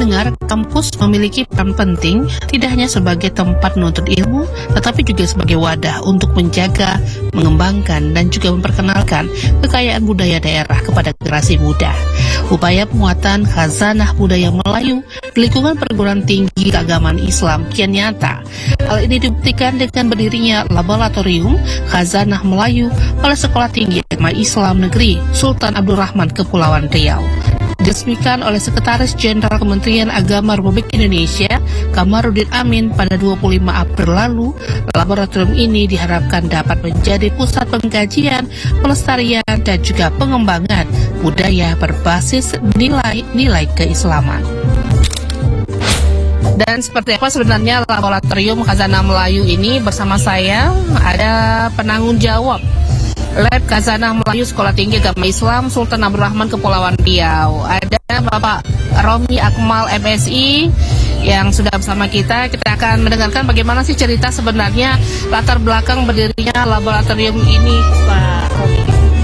pendengar, kampus memiliki peran penting tidak hanya sebagai tempat menuntut ilmu, tetapi juga sebagai wadah untuk menjaga, mengembangkan, dan juga memperkenalkan kekayaan budaya daerah kepada generasi muda. Upaya penguatan khazanah budaya Melayu di lingkungan perguruan tinggi keagamaan Islam kian nyata. Hal ini dibuktikan dengan berdirinya Laboratorium Khazanah Melayu oleh Sekolah Tinggi Agama Islam Negeri Sultan Abdul Rahman Kepulauan Riau. Diresmikan oleh Sekretaris Jenderal Kementerian Agama Republik Indonesia Kamarudin Amin pada 25 April lalu, laboratorium ini diharapkan dapat menjadi pusat pengkajian, pelestarian, dan juga pengembangan budaya berbasis nilai-nilai keislaman. Dan seperti apa sebenarnya Laboratorium Khazanah Melayu ini? Bersama saya ada penanggung jawab Lab Khazanah Melayu Sekolah Tinggi Agama Islam Sultan Abdul Rahman Kepulauan Riau. Ada Bapak Romi Akmal MSI yang sudah bersama kita. Kita akan mendengarkan bagaimana sih cerita sebenarnya latar belakang berdirinya laboratorium ini, Pak Romi.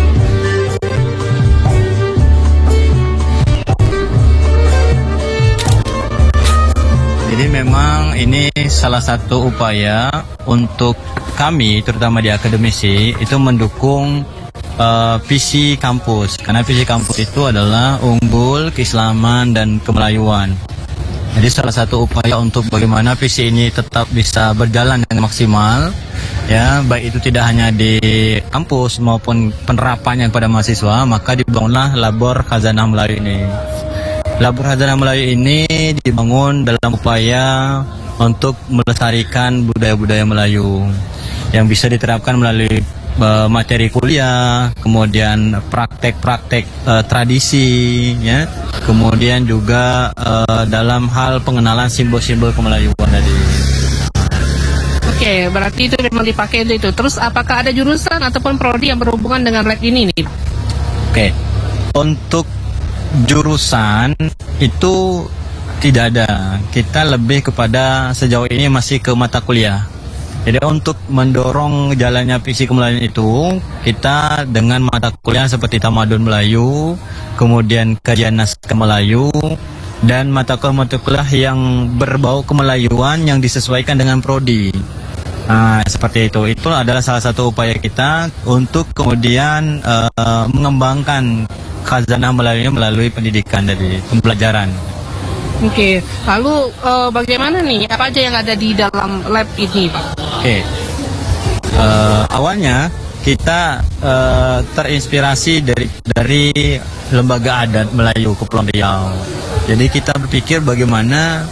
Jadi memang ini salah satu upaya untuk kami, terutama di akademisi, itu mendukung visi kampus. Karena visi kampus itu adalah unggul, keislaman, dan kemelayuan. Jadi salah satu upaya untuk bagaimana visi ini tetap bisa berjalan dengan maksimal, ya, baik itu tidak hanya di kampus maupun penerapannya pada mahasiswa, maka dibangunlah Labor Khazanah Melayu ini. Labor Khazanah Melayu ini dibangun dalam upaya untuk melestarikan budaya-budaya Melayu yang bisa diterapkan melalui materi kuliah, kemudian praktek-praktek tradisi, ya, kemudian juga dalam hal pengenalan simbol-simbol kemelayuan tadi. Oke, berarti itu memang dipakai itu. Terus apakah ada jurusan ataupun prodi yang berhubungan dengan lab ini nih? Oke, untuk jurusan itu tidak ada. Kita lebih kepada sejauh ini masih ke mata kuliah. Jadi untuk mendorong jalannya visi kemelayuan itu, kita dengan mata kuliah seperti Tamadun Melayu, kemudian kajian naskah Melayu, dan mata kuliah yang berbau kemelayuan yang disesuaikan dengan prodi. Nah, seperti itu. Itu adalah salah satu upaya kita untuk kemudian mengembangkan khazanah Melayu melalui pendidikan dari pembelajaran. Oke, lalu bagaimana nih? Apa aja yang ada di dalam lab ini, Pak? Oke, awalnya kita terinspirasi dari Lembaga Adat Melayu Kepulauan Riau. Jadi kita berpikir bagaimana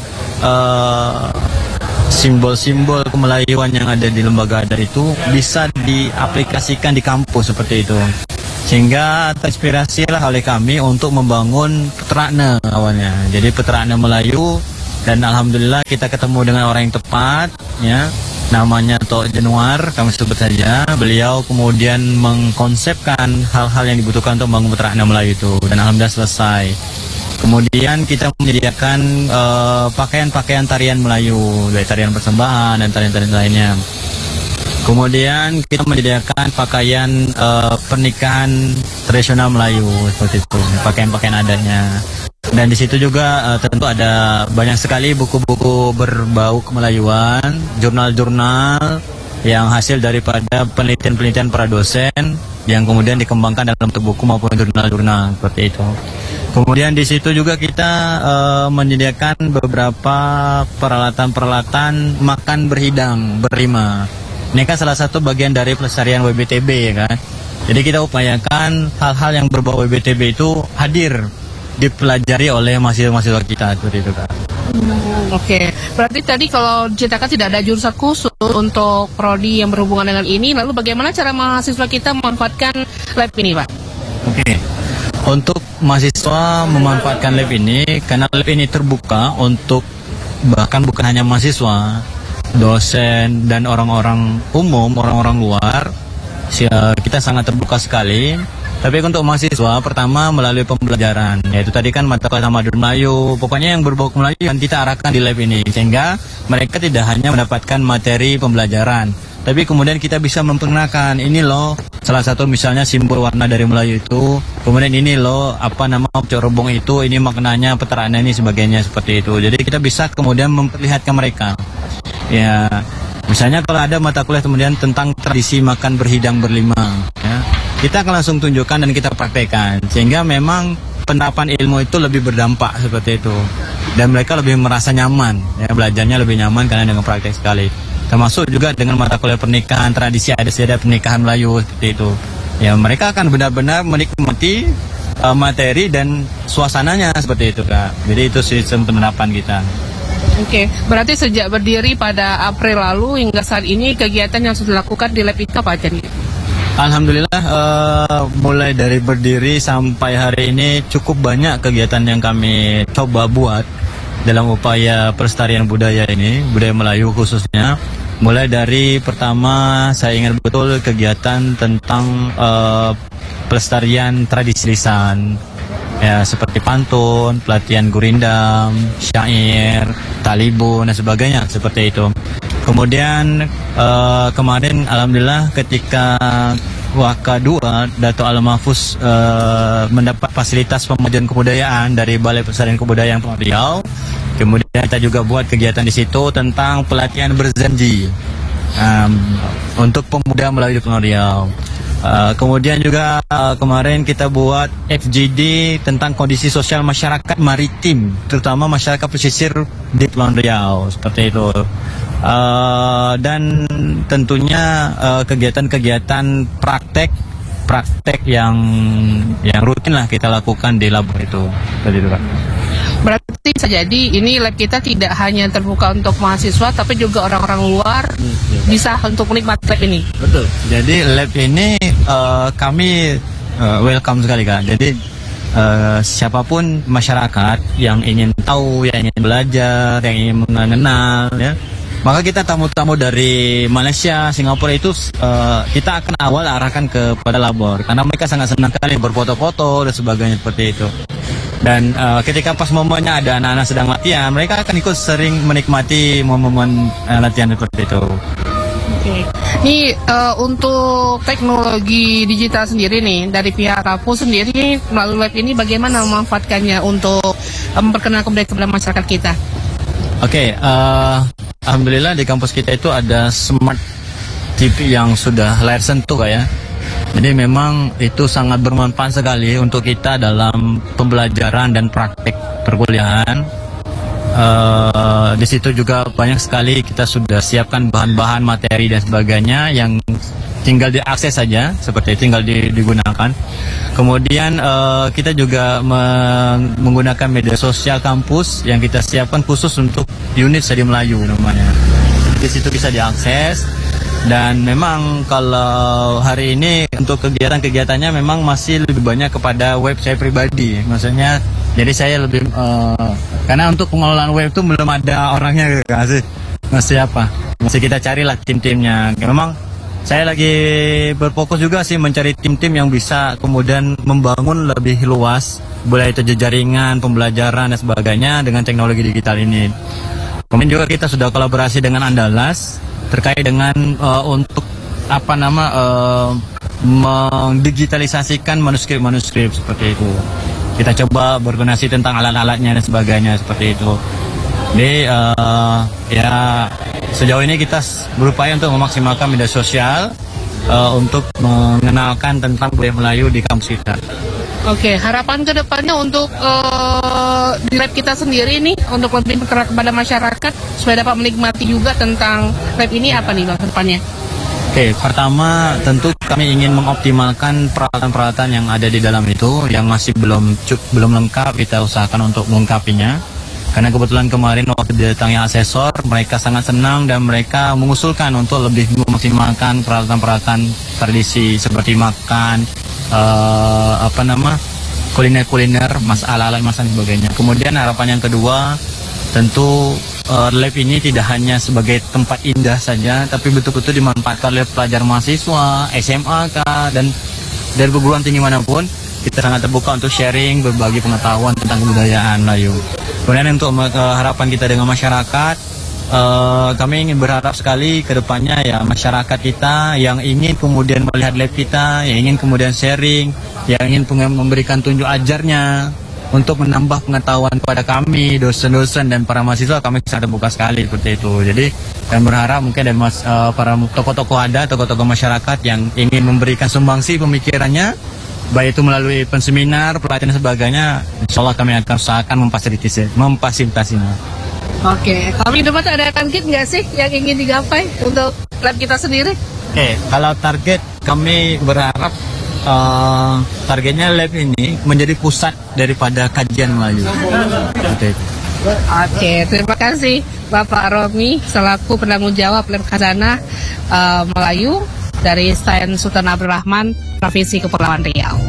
simbol-simbol kemelayuan yang ada di lembaga adat itu bisa diaplikasikan di kampus seperti itu. Sehingga terinspirasilah oleh kami untuk membangun Peternak awalnya. Jadi Peternak Melayu, dan alhamdulillah kita ketemu dengan orang yang tepat, ya. Namanya Tok Januar, kami sebut saja. Beliau kemudian mengkonsepkan hal-hal yang dibutuhkan untuk membangun Peternak Melayu itu, dan alhamdulillah selesai. Kemudian kita menyediakan pakaian-pakaian tarian Melayu, dari tarian persembahan dan tarian-tarian lainnya. Kemudian kita menyediakan pakaian pernikahan tradisional Melayu seperti itu, pakaian-pakaian adatnya. Dan di situ juga tentu ada banyak sekali buku-buku berbau kemelayuan, jurnal-jurnal yang hasil daripada penelitian-penelitian para dosen yang kemudian dikembangkan dalam bentuk buku maupun jurnal-jurnal seperti itu. Kemudian di situ juga kita menyediakan beberapa peralatan-peralatan makan berhidang, berlima. Ini kan salah satu bagian dari pelestarian WBTB, ya kan. Jadi kita upayakan hal-hal yang berbau WBTB itu hadir dipelajari oleh mahasiswa-mahasiswa kita seperti itu, Kak. Oke, berarti tadi kalau diceritakan tidak ada jurusan khusus untuk prodi yang berhubungan dengan ini. Lalu bagaimana cara mahasiswa kita memanfaatkan lab ini, Pak? Oke, untuk mahasiswa memanfaatkan lab ini, karena lab ini terbuka untuk bahkan bukan hanya mahasiswa, dosen dan orang-orang umum, orang-orang luar, kita sangat terbuka sekali. Tapi untuk mahasiswa, pertama melalui pembelajaran, yaitu tadi kan mata kuliah Tamadun Melayu, pokoknya yang berbau Melayu yang kita arahkan di lab ini, sehingga mereka tidak hanya mendapatkan materi pembelajaran, tapi kemudian kita bisa memperkenalkan ini loh salah satu misalnya simbol warna dari Melayu itu, kemudian ini loh apa nama corobong itu, ini maknanya peternakan ini sebagainya seperti itu. Jadi kita bisa kemudian memperlihatkan mereka. Ya, misalnya kalau ada mata kuliah kemudian tentang tradisi makan berhidang berlima, ya, kita akan langsung tunjukkan dan kita praktekkan sehingga memang penerapan ilmu itu lebih berdampak seperti itu dan mereka lebih merasa nyaman, ya, belajarnya lebih nyaman karena dengan praktek sekali. Termasuk juga dengan mata kuliah pernikahan, tradisi adat istiadat pernikahan Melayu seperti itu. Ya, mereka akan benar-benar menikmati materi dan suasananya seperti itu, Kak. Jadi itu sistem penerapan kita. Oke, berarti sejak berdiri pada April lalu hingga saat ini kegiatan yang sudah dilakukan di lab itu apa aja nih? Alhamdulillah mulai dari berdiri sampai hari ini cukup banyak kegiatan yang kami coba buat dalam upaya pelestarian budaya ini, budaya Melayu khususnya. Mulai dari pertama saya ingat betul kegiatan tentang pelestarian tradisi lisan, ya, seperti pantun, pelatihan gurindam, syair, talibun dan sebagainya seperti itu. Kemudian kemarin alhamdulillah ketika Waka 2 Dato' Al-Mahfuz mendapat fasilitas pemajuan kebudayaan dari Balai Pelestarian Kebudayaan Riau. Kemudian kita juga buat kegiatan di situ tentang pelatihan berzanji untuk pemuda Melayu di Pulau Riau. Kemudian juga kemarin kita buat FGD tentang kondisi sosial masyarakat maritim, terutama masyarakat pesisir di Pulau Riau seperti itu. Dan tentunya kegiatan-kegiatan praktek yang rutin lah kita lakukan di lab itu. Seperti itu, Pak. Berarti bisa jadi ini lab kita tidak hanya terbuka untuk mahasiswa, tapi juga orang-orang luar bisa untuk menikmati lab ini. Betul. Jadi lab ini kami welcome sekali, Kak. Jadi siapapun masyarakat yang ingin tahu, yang ingin belajar, yang ingin mengenal, ya, maka kita tamu-tamu dari Malaysia, Singapura itu kita akan awal arahkan kepada labor karena mereka sangat senang sekali berfoto-foto dan sebagainya seperti itu. Dan ketika pas momennya ada anak-anak sedang latihan, mereka akan ikut sering menikmati momen latihan seperti itu. Oke. Ini untuk teknologi digital sendiri nih dari pihak kampus sendiri melalui web ini bagaimana memanfaatkannya untuk memperkenalkan budaya kepada masyarakat kita? Oke, alhamdulillah di kampus kita itu ada smart TV yang sudah layar sentuh, Kak, ya. Jadi memang itu sangat bermanfaat sekali untuk kita dalam pembelajaran dan praktek perkuliahan. Di situ juga banyak sekali kita sudah siapkan bahan-bahan materi dan sebagainya yang tinggal diakses saja, seperti itu, tinggal digunakan. Kemudian kita juga menggunakan media sosial kampus yang kita siapkan khusus untuk unit Studi Melayu namanya. Di situ bisa diakses. Dan memang kalau hari ini untuk kegiatan-kegiatannya memang masih lebih banyak kepada web saya pribadi. Maksudnya jadi saya lebih karena untuk pengelolaan web itu belum ada orangnya, masih kita carilah tim-timnya. Memang saya lagi berfokus juga sih mencari tim-tim yang bisa kemudian membangun lebih luas mulai itu jaringan pembelajaran dan sebagainya dengan teknologi digital ini. Kemudian juga kita sudah kolaborasi dengan Andalas terkait dengan untuk mendigitalisasikan manuskrip seperti itu. Kita coba berkoordinasi tentang alat-alatnya dan sebagainya seperti itu. Jadi ya sejauh ini kita berupaya untuk memaksimalkan media sosial untuk mengenalkan tentang budaya Melayu di kampus kita. Oke, harapan kedepannya untuk di lab kita sendiri nih untuk lebih bergerak kepada masyarakat supaya dapat menikmati juga tentang lab ini apa nih Bang depannya? Oke, pertama tentu kami ingin mengoptimalkan peralatan-peralatan yang ada di dalam itu yang masih belum lengkap, kita usahakan untuk melengkapinya. Karena kebetulan kemarin waktu didatangi asesor, mereka sangat senang dan mereka mengusulkan untuk lebih memaksimalkan peralatan-peralatan tradisi seperti makan, kuliner-kuliner, alat-alat masak dan sebagainya. Kemudian harapan yang kedua, tentu lab ini tidak hanya sebagai tempat indah saja, tapi betul-betul dimanfaatkan oleh pelajar mahasiswa, SMA, dan dari perguruan tinggi manapun. Kita sangat terbuka untuk sharing, berbagi pengetahuan tentang kebudayaan Melayu. Kemudian untuk harapan kita dengan masyarakat, kami ingin berharap sekali ke depannya ya masyarakat kita yang ingin kemudian melihat lab kita, yang ingin kemudian sharing, yang ingin memberikan tunjuk ajarnya untuk menambah pengetahuan kepada kami, dosen-dosen dan para mahasiswa, kami sangat terbuka sekali seperti itu. Jadi kami berharap mungkin ada para tokoh-tokoh masyarakat yang ingin memberikan sumbangsi pemikirannya, baik itu melalui penseminar, pelatihan dan sebagainya, insya Allah kami akan usahakan memfasilitasinya. Oke, kalau di depan ada target nggak sih yang ingin digapai untuk lab kita sendiri? Oke, kalau target kami berharap targetnya lab ini menjadi pusat daripada kajian Melayu. Oke, terima kasih Bapak Romi selaku penanggung jawab lab khazanah Melayu dari Sains Sultan Abdul Rahman, Provinsi Kepulauan Riau.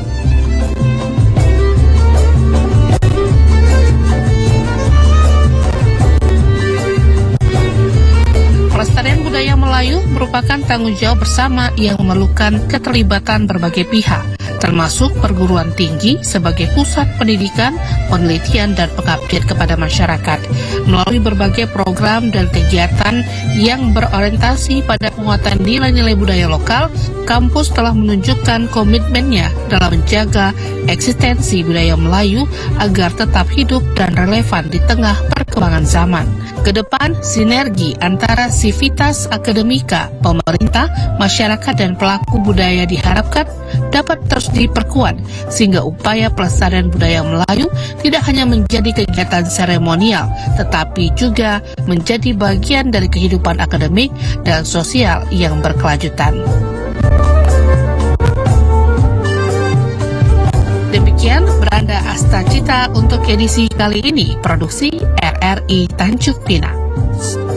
Pelestarian budaya Melayu merupakan tanggung jawab bersama yang memerlukan keterlibatan berbagai pihak, termasuk perguruan tinggi sebagai pusat pendidikan, penelitian, dan pengabdian kepada masyarakat. Melalui berbagai program dan kegiatan yang berorientasi pada penguatan nilai-nilai budaya lokal, kampus telah menunjukkan komitmennya dalam menjaga eksistensi budaya Melayu agar tetap hidup dan relevan di tengah perkembangan zaman. Kedepan, sinergi antara sivitas akademika, pemerintah, masyarakat, dan pelaku budaya diharapkan dapat terus diperkuat, sehingga upaya pelestarian budaya Melayu tidak hanya menjadi kegiatan seremonial, tetapi juga menjadi bagian dari kehidupan akademik dan sosial yang berkelanjutan. Demikian beranda Asta Cita untuk edisi kali ini, produksi RRI Tanjung Pinang.